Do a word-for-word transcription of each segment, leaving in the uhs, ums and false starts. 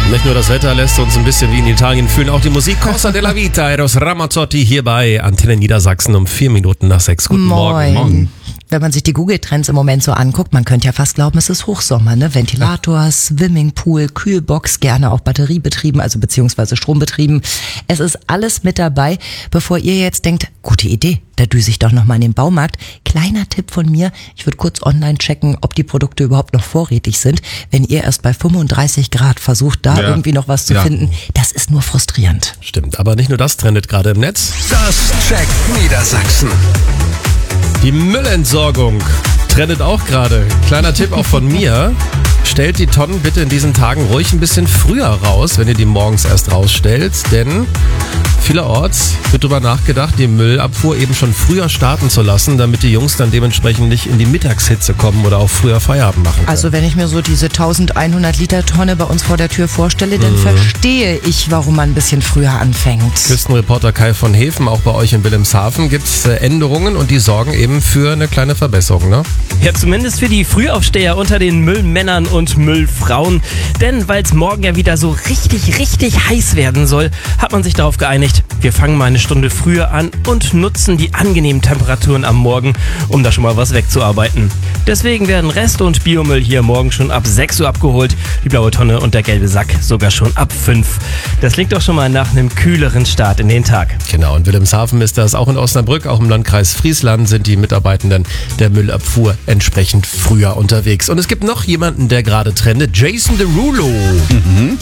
Nicht nur das Wetter lässt uns ein bisschen wie in Italien fühlen, auch die Musik. Cosa della Vita, Eros Ramazzotti hier bei Antenne Niedersachsen um vier Minuten nach sechs. Guten Moin. Morgen. Morgen. Wenn man sich die Google-Trends im Moment so anguckt, man könnte ja fast glauben, es ist Hochsommer, ne? Ventilator, Swimmingpool, Kühlbox, gerne auch batteriebetrieben, also beziehungsweise strombetrieben. Es ist alles mit dabei. Bevor ihr jetzt denkt, gute Idee, da düse ich doch nochmal in den Baumarkt. Kleiner Tipp von mir, ich würde kurz online checken, ob die Produkte überhaupt noch vorrätig sind. Wenn ihr erst bei fünfunddreißig Grad versucht, da ja. irgendwie noch was zu ja. finden, das ist nur frustrierend. Stimmt, aber nicht nur das trendet gerade im Netz. Das checkt Niedersachsen. Die Müllentsorgung trendet auch gerade. Kleiner Tipp auch von mir. Stellt die Tonnen bitte in diesen Tagen ruhig ein bisschen früher raus, wenn ihr die morgens erst rausstellt. Denn vielerorts wird darüber nachgedacht, die Müllabfuhr eben schon früher starten zu lassen, damit die Jungs dann dementsprechend nicht in die Mittagshitze kommen oder auch früher Feierabend machen können. Also wenn ich mir so diese eintausendeinhundert Liter Tonne bei uns vor der Tür vorstelle, dann mhm. verstehe ich, warum man ein bisschen früher anfängt. Küstenreporter Kai von Hefen, auch bei euch in Wilhelmshaven gibt es Änderungen und die sorgen eben für eine kleine Verbesserung, ne? Ja, zumindest für die Frühaufsteher unter den Müllmännern und Müllfrauen. Denn weil es morgen ja wieder so richtig, richtig heiß werden soll, hat man sich darauf geeinigt, wir fangen mal eine Stunde früher an und nutzen die angenehmen Temperaturen am Morgen, um da schon mal was wegzuarbeiten. Deswegen werden Rest- und Biomüll hier morgen schon ab sechs Uhr abgeholt, die blaue Tonne und der gelbe Sack sogar schon ab fünf. Das klingt doch schon mal nach einem kühleren Start in den Tag. Genau, in Wilhelmshaven ist das, auch in Osnabrück, auch im Landkreis Friesland sind die Mitarbeitenden der Müllabfuhr entsprechend früher unterwegs. Und es gibt noch jemanden, der gerade trendet, Jason Derulo. Mhm.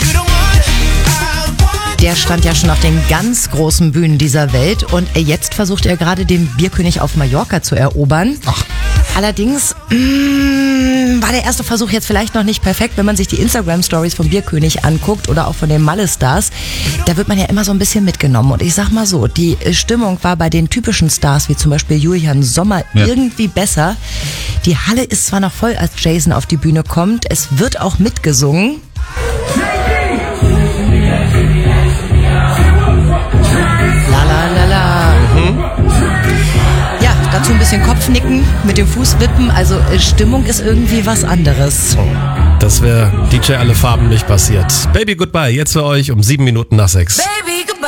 Der stand ja schon auf den ganz großen Bühnen dieser Welt und jetzt versucht er gerade den Bierkönig auf Mallorca zu erobern. Ach. Allerdings mh, war der erste Versuch jetzt vielleicht noch nicht perfekt, wenn man sich die Instagram-Stories vom Bierkönig anguckt oder auch von den Malle-Stars. Da wird man ja immer so ein bisschen mitgenommen und ich sag mal so, die Stimmung war bei den typischen Stars wie zum Beispiel Julian Sommer ja. irgendwie besser. Die Halle ist zwar noch voll, als Jason auf die Bühne kommt, es wird auch mitgesungen. Dazu ein bisschen Kopfnicken, mit dem Fuß wippen, also Stimmung ist irgendwie was anderes. Das wäre D J Alle Farben nicht passiert. Baby Goodbye, jetzt für euch um sieben Minuten nach sechs. Baby,